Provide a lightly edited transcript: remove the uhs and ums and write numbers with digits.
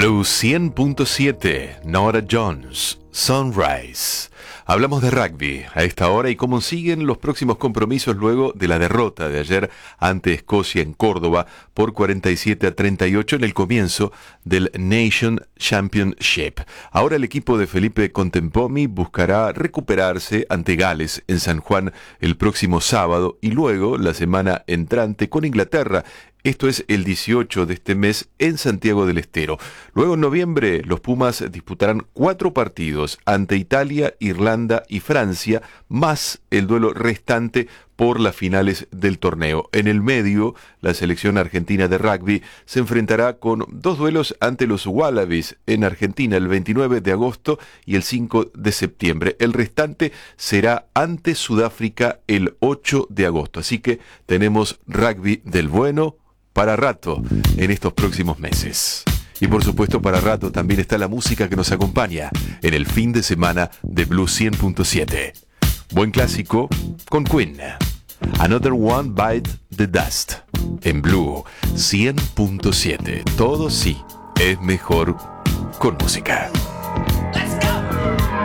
Blue 100.7, Norah Jones, Sunrise. Hablamos de rugby a esta hora y cómo siguen los próximos compromisos luego de la derrota de ayer ante Escocia en Córdoba por 47-38 en el comienzo del Nation Championship. Ahora el equipo de Felipe Contempomi buscará recuperarse ante Gales en San Juan el próximo sábado y luego la semana entrante con Inglaterra. Esto es el 18 de este mes en Santiago del Estero. Luego en noviembre los Pumas disputarán 4 partidos ante Italia, Irlanda y Francia, más el duelo restante por las finales del torneo. En el medio, la selección argentina de rugby se enfrentará con 2 duelos ante los Wallabies en Argentina el 29 de agosto y el 5 de septiembre. El restante será ante Sudáfrica el 8 de agosto. Así que tenemos rugby del bueno para rato en estos próximos meses. Y por supuesto para rato también está la música que nos acompaña en el fin de semana de Blue 100.7. Buen clásico con Queen. Another One Bite the Dust. En Blue 100.7. Todo sí es mejor con música. Let's go!